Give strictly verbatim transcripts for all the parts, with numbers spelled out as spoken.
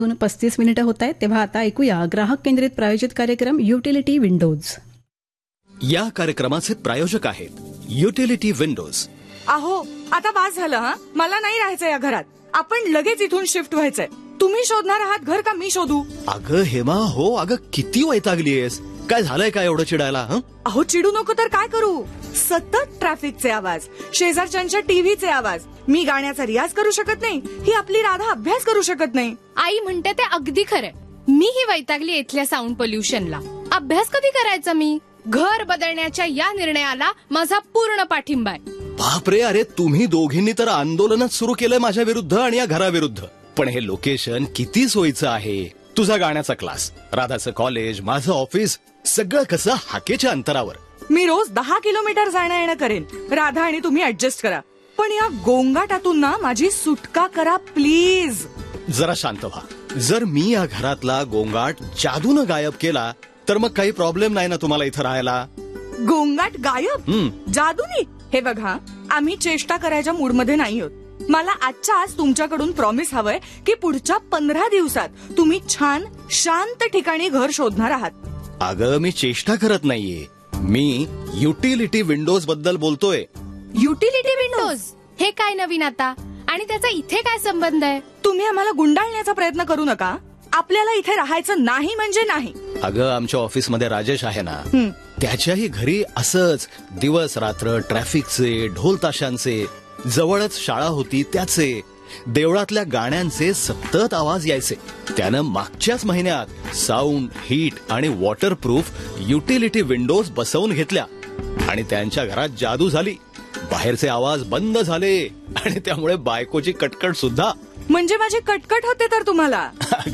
पस्तीस मिनिटं होत आहेत तेव्हा आता ऐकूया ग्राहक केंद्रित प्रायोजित कार्यक्रम युटिलिटी विंडोज. या कार्यक्रमाचे प्रायोजक आहेत युटिलिटी विंडोज. अहो आता बास झालं. हा मला नाही राहायचं या घरात. आपण लगेच इथून शिफ्ट व्हायचंय. तुम्ही शोधणार आहात घर का मी शोधू? अगं हेमा, हो अगं किती वैतागलीयस. काय झालंय काय एवढं चिडायला? हं? अहो चिडू नको तर काय करू. सतत ट्रॅफिकचे आवाज, शेजारच्यांच्या टीव्हीचे आवाज. मी गाण्याचा रियाज करू शकत नाही, ही आपली राधा अभ्यास करू शकत नाही. आई म्हणते ते अगदी खरंय. मीही वैतागली इथल्या साऊंड पोल्युशनला. अभ्यास कधी करायचा मी? घर बदलण्याच्या या निर्णयाला माझा पूर्ण पाठिंबा आहे. बापरे, अरे तुम्ही दोघींनी तर आंदोलनच सुरू केलंय माझ्या विरुद्ध आणि या घराविरुद्ध. पण हे लोकेशन किती सोयीचं आहे. तुझा गाण्याचा क्लास, राधाचं कॉलेज, माझं ऑफिस, सगळं कसं हाकेच्या अंतरावर. मी रोज दहा किलोमीटर जाणं येणं करेन. राधा आणि तुम्ही ऍडजस्ट करा. पण या गोंगाटातून ना माझी सुटका करा प्लीज. जरा शांत व्हा. जर मी या घरातला गोंगाट जादूनं गायब केला तर मग काही प्रॉब्लेम नाही ना तुम्हाला इथं राहायला? गोंगाट गायब? जादूनी? हे बघा, आम्ही चेष्टा करायच्या मूडमध्ये नाही आहोत. मला आजच्या आज तुमच्याकडून प्रॉमिस हवंय की पुढच्या पंधरा दिवसात तुम्ही छान शांत ठिकाणी घर शोधणार आहात. अगं मी चेष्टा करत नाहीये. मी युटिलिटी विंडोज बद्दल बोलतोय. युटिलिटी विंडोज हे काय नवीन आता? आणि त्याचा इथे काय संबंध आहे? तुम्ही आम्हाला गुंडाळण्याचा प्रयत्न करू नका. आपल्याला इथे राहायचं नाही म्हणजे नाही. अगं आमच्या ऑफिसमध्ये राजेश आहे ना, त्याच्याही घरी असंच दिवस रात्र ट्रॅफिकचे, ढोल ताशांचे, जवळच शाळा होती त्याचे, देवळातल्या गाण्यांचे सतत आवाज यायचे. त्यानं मागच्याच महिन्यात साऊंड, हीट आणि वॉटरप्रूफ युटिलिटी विंडोज बसवून घेतल्या आणि त्यांच्या घरात जादू झाली. बाहेरचे आवाज बंद झाले आणि त्यामुळे बायकोची कटकट सुद्धा. म्हणजे माझी कटकट होते तर तुम्हाला?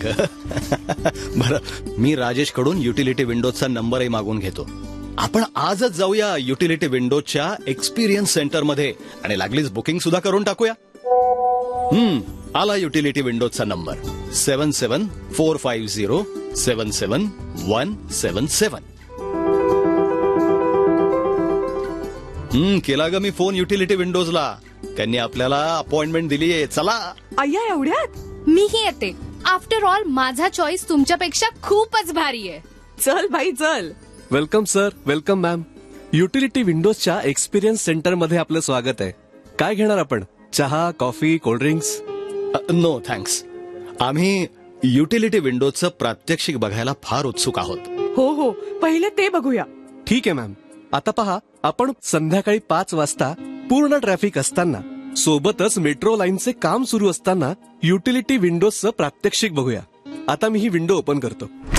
बरं, मी राजेश कडून युटिलिटी विंडोजचा नंबरही मागून घेतो. आपण आजच जाऊया युटिलिटी विंडोजच्या एक्सपिरियन्स सेंटर मध्ये आणि लागलीच बुकिंग सुद्धा करून टाकूया. हम्म आला युटिलिटी विंडोजचा नंबर सेवन सेवन फोर फाईव्ह झिरो सेवन सेवन वन सेवन सेवन. हम्म केला ग मी फोन युटिलिटी विंडोजला. त्यांनी आपल्याला अपॉइंटमेंट दिलीये. चला. अय्या एवढ्यात? मीही येते. आफ्टर ऑल माझा चॉईस तुमच्यापेक्षा खूपच भारी आहे. चल भाई चल. Welcome sir, welcome ma'am. Utility विंडोजच्या experience centre मध्ये आपलं स्वागत आहे. काय घेणार आपण? चहा, कॉफी, कोल्ड्रिंक्स? No thanks. आम्ही युटिलिटी विंडोजचं प्रात्यक्षिक बघायला फार उत्सुक आहोत. हो हो, पहिले ते बघूया. ठीक आहे मॅम. आता पहा, आपण संध्याकाळी पाच वाजता पूर्ण ट्रॅफिक असताना, सोबतच मेट्रो लाईनचे काम सुरू असताना युटिलिटी विंडोजचं प्रात्यक्षिक बघूया. आता मी ही विंडो ओपन करतो.